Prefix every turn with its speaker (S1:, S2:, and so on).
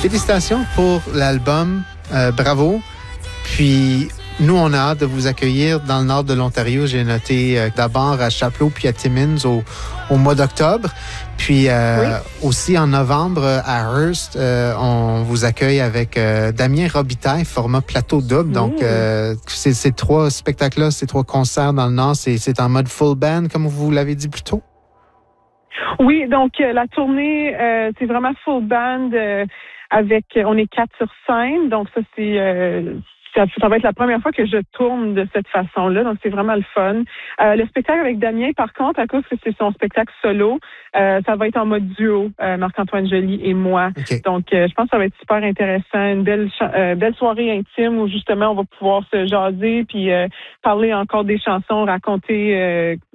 S1: Félicitations pour l'album. Bravo. Puis, nous, on a hâte de vous accueillir dans le nord de l'Ontario. J'ai noté d'abord à Chapleau puis à Timmins au mois d'octobre. Puis aussi en novembre à Hearst, on vous accueille avec Damien Robitaille, format plateau double. Donc, ces trois spectacles-là, ces trois concerts dans le nord, c'est en mode full band, comme vous l'avez dit plus tôt?
S2: Oui, donc la tournée, c'est vraiment full band on est 4 sur scène. Donc ça va être la première fois que je tourne de cette façon-là, donc c'est vraiment le fun. Le spectacle avec Damien, par contre, à cause que c'est son spectacle solo, ça va être en mode duo, Marc-Antoine Joly et moi.
S1: Okay.
S2: Donc, je pense que ça va être super intéressant, une belle soirée intime où justement on va pouvoir se jaser puis parler encore des chansons, raconter